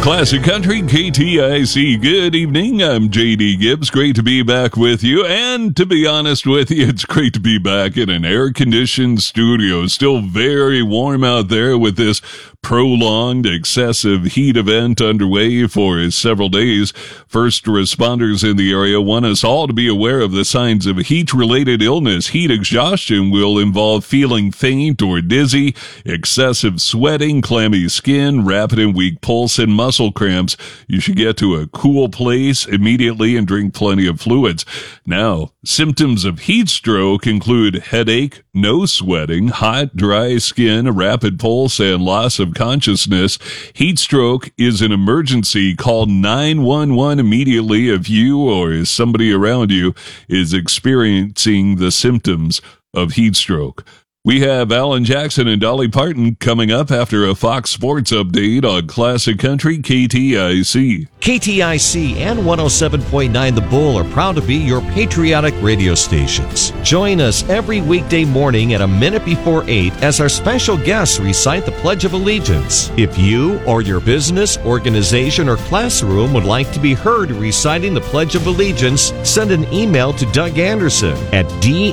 Classic Country, KTIC. Good evening. I'm JD Gibbs. Great to be back with you. And to be honest with you, it's great to be back in an air-conditioned studio. Still very warm out there with this prolonged excessive heat event underway for several days. First responders in the area want us all to be aware of the signs of heat-related illness. Heat exhaustion will involve feeling faint or dizzy, excessive sweating, clammy skin, rapid and weak pulse, and muscle cramps. You should get to a cool place immediately and drink plenty of fluids. Now, symptoms of heat stroke include headache, no sweating, hot, dry skin, a rapid pulse, and loss of consciousness. Heat stroke is an emergency. Call 911 immediately if you or somebody around you is experiencing the symptoms of heat stroke. We have Alan Jackson and Dolly Parton coming up after a Fox Sports update on Classic Country KTIC. KTIC and 107.9 The Bull are proud to be your patriotic radio stations. Join us every weekday morning at a minute before 8 as our special guests recite the Pledge of Allegiance. If you or your business, organization, or classroom would like to be heard reciting the Pledge of Allegiance, send an email to Doug Anderson at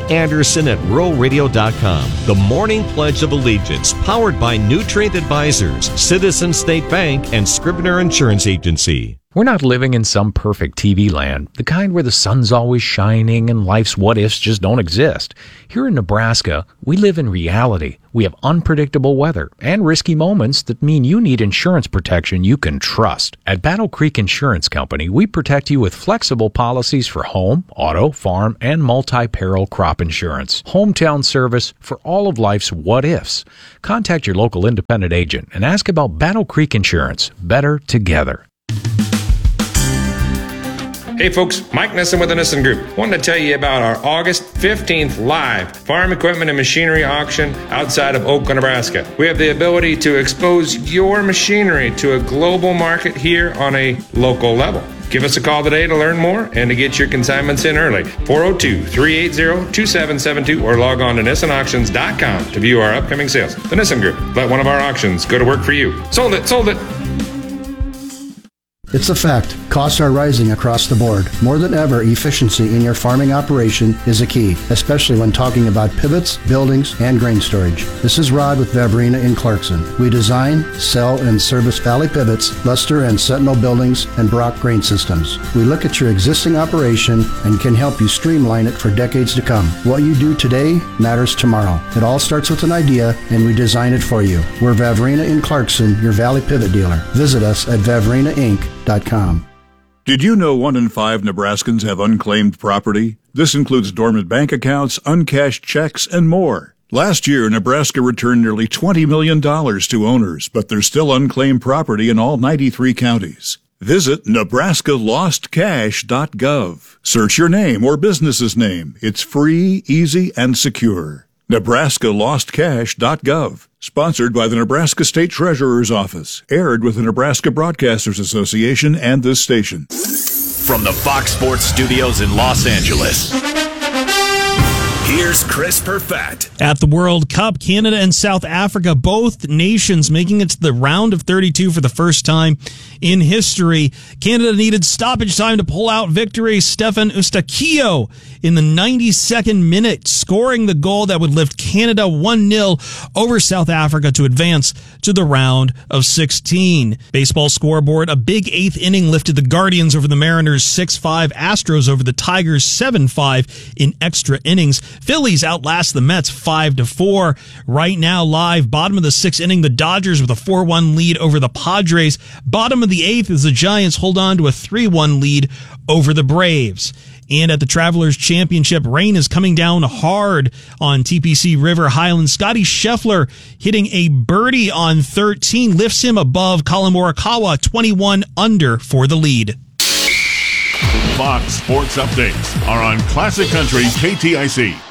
danderson@ruralradio.com. The Morning Pledge of Allegiance, powered by Nutrient Advisors, Citizen State Bank, and Scribner Insurance Agency. We're not living in some perfect TV land, the kind where the sun's always shining and life's what-ifs just don't exist. Here in Nebraska, we live in reality. We have unpredictable weather and risky moments that mean you need insurance protection you can trust. At Battle Creek Insurance Company, we protect you with flexible policies for home, auto, farm, and multi-peril crop insurance. Hometown service for all of life's what-ifs. Contact your local independent agent and ask about Battle Creek Insurance. Better together. Hey folks, Mike Nissen with the Nissen Group. Wanted to tell you about our August 15th live farm equipment and machinery auction outside of Oakland, Nebraska. We have the ability to expose your machinery to a global market here on a local level. Give us a call today to learn more and to get your consignments in early. 402-380-2772 or log on to NissenAuctions.com to view our upcoming sales. The Nissen Group. Let one of our auctions go to work for you. Sold it, sold it. It's a fact. Costs are rising across the board. More than ever, efficiency in your farming operation is a key, especially when talking about pivots, buildings, and grain storage. This is Rod with Vavrina in Clarkson. We design, sell, and service Valley Pivots, Luster and Sentinel buildings, and Brock grain systems. We look at your existing operation and can help you streamline it for decades to come. What you do today matters tomorrow. It all starts with an idea, and we design it for you. We're Vavrina in Clarkson, your Valley Pivot dealer. Visit us at vavrinainc.com. Did you know 1 in 5 Nebraskans have unclaimed property? This includes dormant bank accounts, uncashed checks, and more. Last year, Nebraska returned nearly $20 million to owners, but there's still unclaimed property in all 93 counties. Visit nebraskalostcash.gov. Search your name or business's name. It's free, easy, and secure. nebraskalostcash.gov. Sponsored by the Nebraska State Treasurer's Office. Aired with the Nebraska Broadcasters Association and this station. From the Fox Sports Studios in Los Angeles, here's Chris Perfett. At the World Cup, Canada and South Africa, both nations making it to the round of 32 for the first time in history. Canada needed stoppage time to pull out victory. Stefan Eustáquio in the 92nd minute, scoring the goal that would lift Canada 1-0 over South Africa to advance to the round of 16. Baseball scoreboard, a big 8th inning lifted the Guardians over the Mariners 6-5, Astros over the Tigers 7-5 in extra innings. Phillies outlast the Mets 5-4. Right now, live, bottom of the 6th inning, the Dodgers with a 4-1 lead over the Padres. Bottom of the 8th as the Giants hold on to a 3-1 lead over the Braves. And at the Travelers Championship, rain is coming down hard on TPC River Highland. Scotty Scheffler hitting a birdie on 13 lifts him above Colin Morikawa, 21 under for the lead. Fox Sports Updates are on Classic Country KTIC.